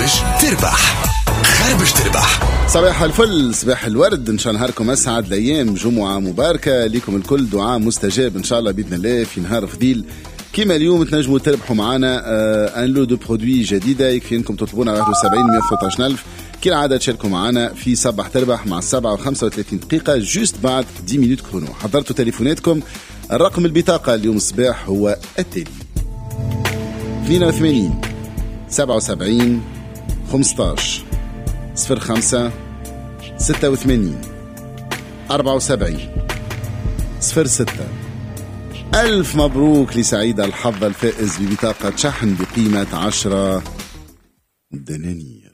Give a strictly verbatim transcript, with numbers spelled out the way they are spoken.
برنامج تربح خربش تربح. صباح الفل، صباح الورد، ان شاء الله نهاركم اسعد، الايام جمعه مباركه لكم الكل، دعاء مستجاب ان شاء الله باذن الله. في نهار فضيل كيما اليوم تنجموا تربحوا معنا آه ان لو دو برودوي جديده، يكفي انكم تطلبونا واحد وسبعين مية وثلاثة عشر ألف كي العاده تشاركوا معنا في صباح تربح مع السبعة وخمسة وثلاثين دقيقه جوست بعد عشر مينوت كرونو. حضرتوا تليفوناتكم، الرقم البطاقه اليوم الصباح هو التالي: اثنين وثمانين سبعة وسبعين خمسطاش صفر خمسة ستة وثمانين أربعة وسبعين صفر ستة. ألف مبروك لسعيد الحظ الفائز ببطاقة شحن بقيمة عشرة دنانير.